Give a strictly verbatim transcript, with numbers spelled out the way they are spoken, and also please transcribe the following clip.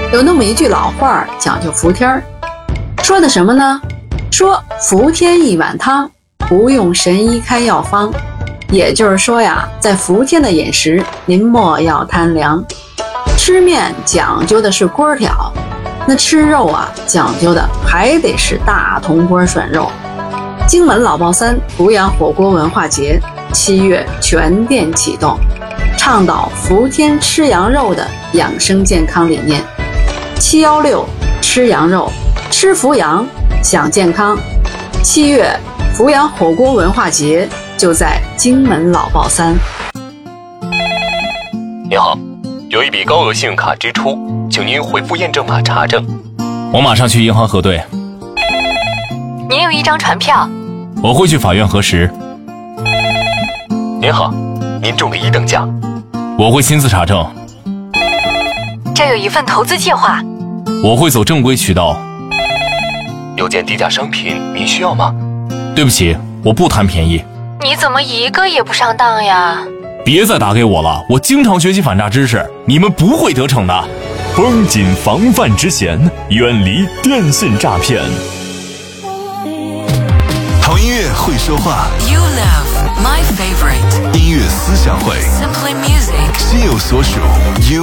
有那么一句老话讲究服天儿，说的什么呢？说服天一碗汤，不用神医开药方。也就是说呀，在伏天的饮食，您莫要贪凉。吃面讲究的是锅挑，那吃肉啊，讲究的还得是大铜锅涮肉。荆门老爆三阜阳火锅文化节七月全店启动，倡导伏天吃羊肉的养生健康理念。七一六吃羊肉，吃伏阳享健康。七月阜阳火锅文化节就在荆门老爆三。 您好，有一笔高额信用卡支出，请您回复验证码查证。 我马上去银行核对。 您有一张传票， 我会去法院核实。 您好，您中了一等奖， 我会亲自查证。 这有一份投资计划， 我会走正规渠道。 有件低价商品，您需要吗？ 对不起，我不贪便宜。 你怎么一个也不上当呀？ 别再打给我了，我经常学习反诈知识，你们不会得逞的。 绷紧防范之嫌，远离电信诈骗。 好音乐会说话 You love my favorite 音乐思想会 Simply music 心有所属 You